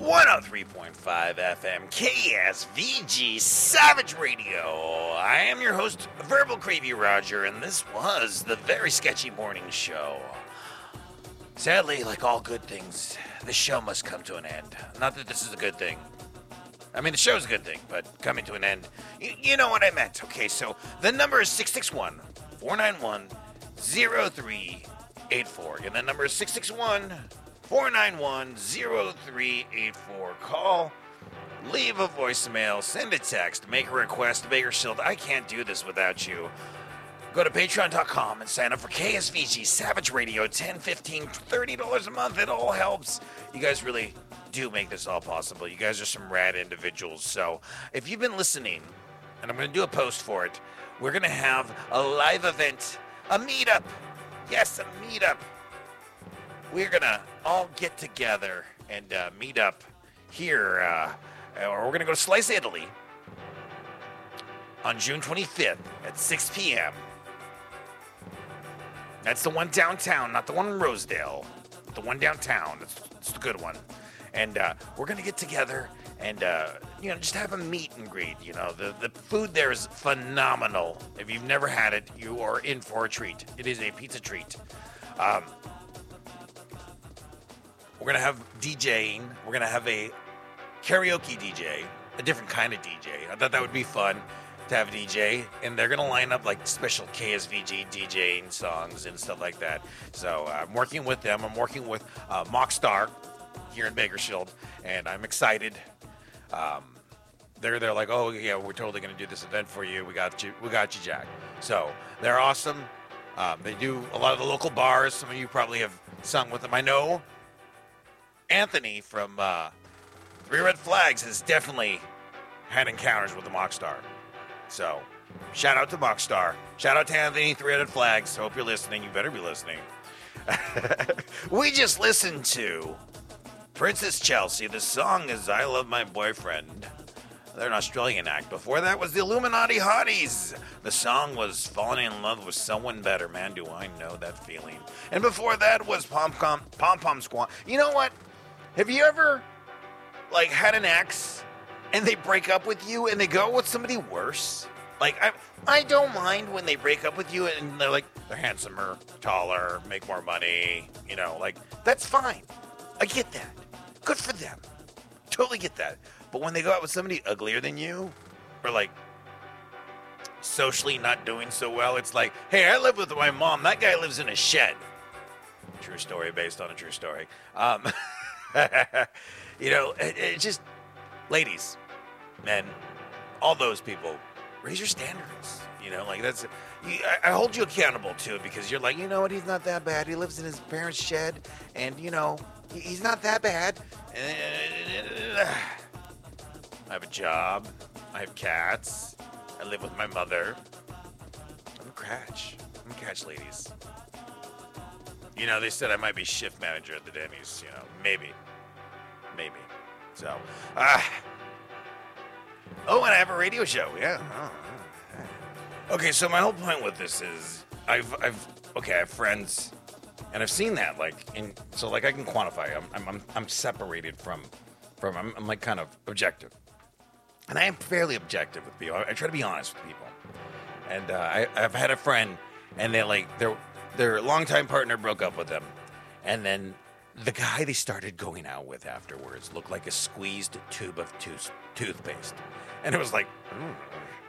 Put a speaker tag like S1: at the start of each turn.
S1: 103.5 FM KSVG Savage Radio. I am your host, Verbal Creepy Roger, and this was the Very Sketchy Morning Show. Sadly, like all good things, the show must come to an end. Not that this is a good thing. I mean, the show's a good thing, but coming to an end, you know what I meant. Okay, so the number is 661-491-0384. Again, that number is 661-491-0384. Call, leave a voicemail, send a text, make a request, Baker Shield. I can't do this without you. Go to patreon.com and sign up for KSVG Savage Radio. $10, $15, $30 a month. It all helps. You guys really do make this all possible. You guys are some rad individuals. So if you've been listening, and I'm going to do a post for it, we're going to have a live event, a meetup. Yes, a meetup. We're going to all get together and meet up here, or we're going to go to Slice Italy on June 25th at 6 p.m. That's the one downtown, not the one in Rosedale. The one downtown. It's the good one. And we're going to get together and, just have a meet and greet. You know, the food there is phenomenal. If you've never had it, you are in for a treat. It is a pizza treat. We're going to have DJing. We're going to have a karaoke DJ, a different kind of DJ. I thought that would be fun to have a DJ, and they're going to line up like special KSVG DJing songs and stuff like that. So I'm working with them. I'm working with Mockstar here in Bakersfield, and I'm excited. They're like, oh yeah, we're totally going to do this event for you. We got you, Jack. So they're awesome. They do a lot of the local bars. Some of you probably have sung with them. I know Anthony from Three Red Flags has definitely had encounters with the Mockstar. So, shout out to Mockstar. Shout out to Anthony, Three Red Flags. Hope you're listening. You better be listening. We just listened to Princess Chelsea. The song is I Love My Boyfriend. They're an Australian act. Before that was the Illuminati Hotties. The song was Falling in Love with Someone Better. Man, do I know that feeling. And before that was Pom Pom Squad. You know what? Have you ever, had an ex and they break up with you and they go with somebody worse? I don't mind when they break up with you and they're handsomer, taller, make more money, that's fine. I get that. Good for them. Totally get that. But when they go out with somebody uglier than you, or socially not doing so well, it's like, hey, I live with my mom. That guy lives in a shed. True story based on a true story. It just, ladies, men, all those people, raise your standards. I hold you accountable too, because you're like, you know what, he's not that bad. He lives in his parents' shed, and he's not that bad. I have a job. I have cats. I live with my mother. I'm a catch, ladies. They said I might be shift manager at the Denny's. Maybe. So, oh, and I have a radio show. Yeah. Okay, so my whole point with this is I have friends, and I've seen that I can quantify. I'm separated from I'm kind of objective, and I am fairly objective with people. I try to be honest with people, and I've had a friend, and their longtime partner broke up with them, and then the guy they started going out with afterwards looked like a squeezed tube of toothpaste. And it was like,